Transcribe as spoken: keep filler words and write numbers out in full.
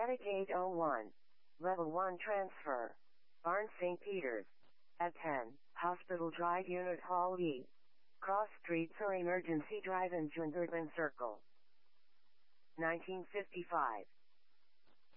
Static eight oh one. Level one transfer. Barn Saint Peter's. At ten, Hospital Drive Unit Hall E. Cross Streets or Emergency Drive in Jungervan Circle. nineteen fifty-five.